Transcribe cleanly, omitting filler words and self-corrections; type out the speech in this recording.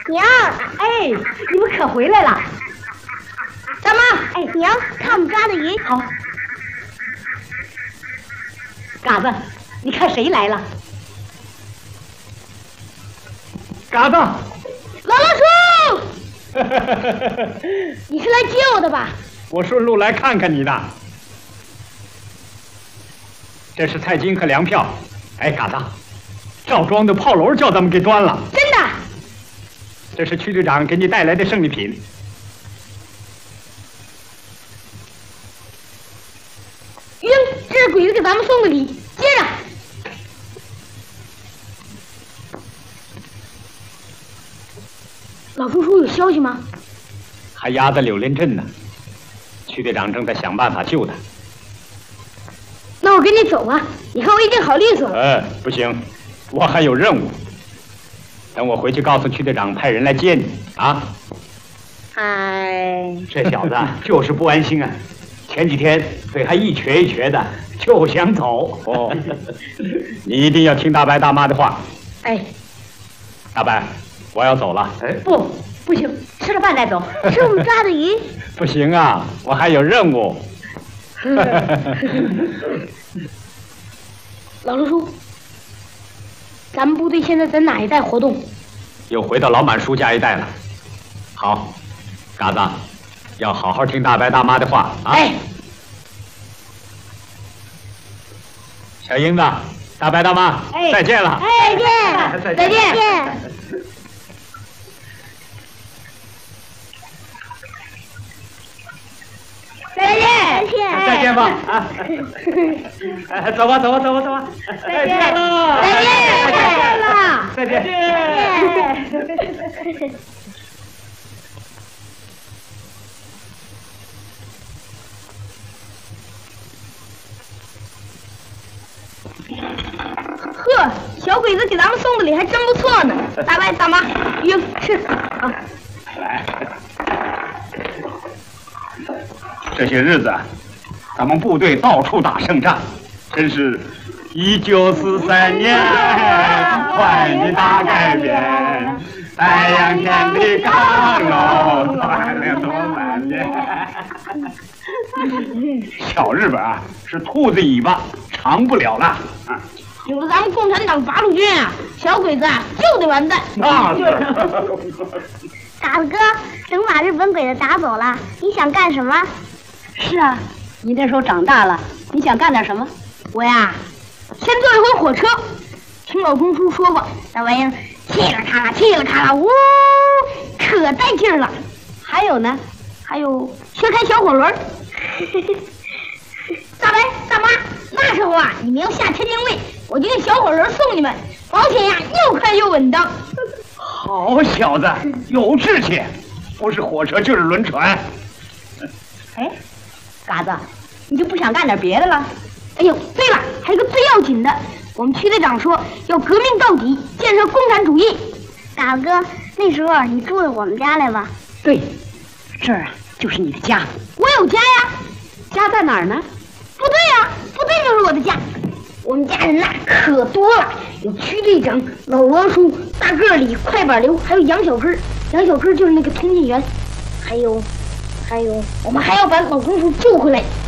娘，哎，你们可回来了。大妈，哎，娘，看我们抓的鱼。好。嘎子，你看谁来了？ 嘎子， 老叔，你是来接我的吧？ 我顺路来看看你的。这是菜金和粮票。哎，嘎子，赵庄的炮楼叫咱们给端了。 真的？ 这是区队长给你带来的胜利品。 晕，这是鬼子给咱们送的礼，接着。老叔叔有消息吗？ 还压在柳林镇呢，区队长正在想办法救他。 那我跟你走啊，你看我一定好利索。 不行，我还有任务。等我回去告诉区队长派人来接你啊。 哎， 这小子就是不安心啊，前几天嘴还一瘸一瘸的，就想走。哦，你一定要听大白大妈的话。 哎， 大白，我要走了。哎， 不行，吃了饭再走。是我们抓的鱼。 不行啊，我还有任务。 老叔叔，咱们部队现在在哪一带活动？ 又回到老满叔家一带了。好，嘎子，要好好听大白大妈的话啊。 哎， 小英子，大白大妈， 哎， 再见了。 哎，再见，再见。再见， 再见吧啊！走吧，走吧，走吧，走吧！再见了， 再见了， 再见。 呵，小鬼子给咱们送的礼还真不错呢。大白大妈，晕吃啊！ 来，这些日子，咱们部队到处打胜仗，真是1943年换你大改变，太阳天的刚柔锻炼多3年。小日本啊，是兔子尾巴长不了了啊！ 有了咱们共产党八路军啊，小鬼子啊就得完蛋。 那是。 嘎子哥，等把日本鬼子打走了，你想干什么？ 是啊，你那时候长大了，你想干点什么？我呀，先坐一回火车，听老中叔说过，那玩意儿嘁了咔啦，嘁了咔啦，呜，可带劲儿了。还有呢，还有学开小火轮。大白大妈，那时候啊，你们要下天津卫，我就用小火轮送你们，保险呀又快又稳当。 好小子，有志气，不是火车就是轮船。 哎，嘎子，你就不想干点别的了？哎呦，对了，还有个最要紧的，我们区队长说要革命到底，建设共产主义。 嘎子哥，那时候你住到我们家来吧？ 对，这儿啊就是你的家。我有家呀，家在哪儿呢？部队呀，部队就是我的家。我们家人呐可多了，有区队长、老王叔、大个李、快板刘，还有杨小根。杨小根就是那个通信员，还有，我们还要把老公叔救回来。